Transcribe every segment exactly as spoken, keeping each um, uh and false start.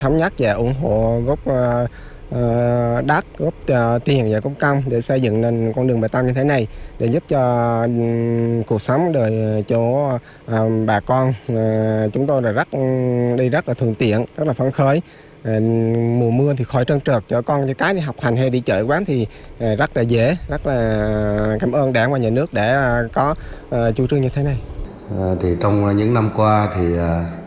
thống nhất và ủng hộ góp uh, uh, đất, góp uh, tiền và góp công để xây dựng nên con đường bê tông như thế này để giúp cho um, cuộc sống đời cho uh, bà con uh, chúng tôi là rất đi rất là thuận tiện, rất là phấn khởi. Uh, mùa mưa thì khỏi trơn trượt, cho con cho cái đi học hành hay đi chợ quán thì uh, rất là dễ, rất là cảm ơn Đảng và Nhà nước để uh, có uh, chủ trương như thế này. À, thì trong những năm qua thì uh...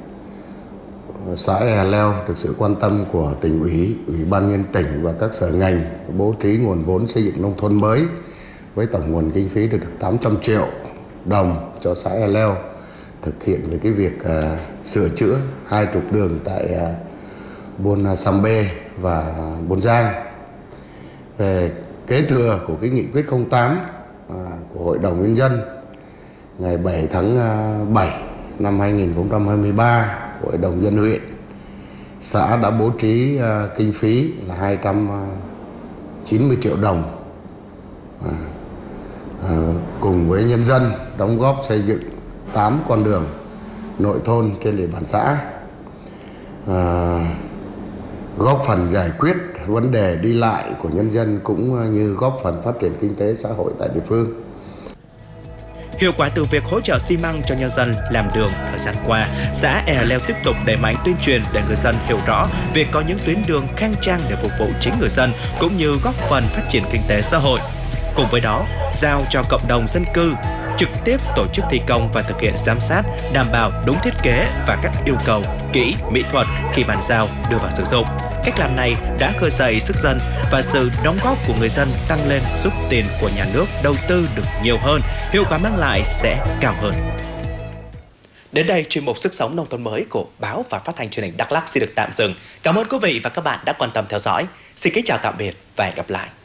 xã Ea Leo được sự quan tâm của tỉnh ủy, ủy ban nhân tỉnh và các sở ngành bố trí nguồn vốn xây dựng nông thôn mới với tổng nguồn kinh phí được tám trăm triệu đồng cho xã Ea Leo thực hiện về cái việc uh, sửa chữa hai trục đường tại uh, Buôn Sam Bê và Buôn Giang. Về kế thừa của cái nghị quyết không tám uh, của Hội đồng Nhân dân ngày bảy tháng bảy năm hai nghìn không trăm hai mươi ba, Hội đồng nhân huyện xã đã bố trí uh, kinh phí là hai trăm chín mươi triệu đồng à, à, cùng với nhân dân đóng góp xây dựng tám con đường nội thôn trên địa bàn xã, à, góp phần giải quyết vấn đề đi lại của nhân dân cũng như góp phần phát triển kinh tế xã hội tại địa phương. Hiệu quả từ việc hỗ trợ xi măng cho nhân dân làm đường thời gian qua, xã Ea Leo tiếp tục đẩy mạnh tuyên truyền để người dân hiểu rõ việc có những tuyến đường khang trang để phục vụ chính người dân cũng như góp phần phát triển kinh tế xã hội. Cùng với đó, giao cho cộng đồng dân cư trực tiếp tổ chức thi công và thực hiện giám sát, đảm bảo đúng thiết kế và các yêu cầu kỹ mỹ thuật khi bàn giao đưa vào sử dụng. Cách làm này đã khơi dậy sức dân và sự đóng góp của người dân tăng lên, giúp tiền của nhà nước đầu tư được nhiều hơn, hiệu quả mang lại sẽ cao hơn. Đến đây, chuyên mục Sức sống nông thôn mới của báo và phát thanh truyền hình Đắk Lắk xin được tạm dừng. Cảm ơn quý vị và các bạn đã quan tâm theo dõi. Xin kính chào tạm biệt và hẹn gặp lại.